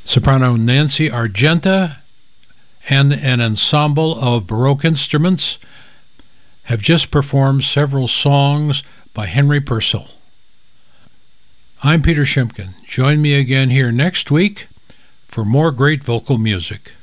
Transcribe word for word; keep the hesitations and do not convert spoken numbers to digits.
Soprano Nancy Argenta and an ensemble of Baroque instruments have just performed several songs by Henry Purcell. I'm Peter Shimkin. Join me again here next week for more great vocal music.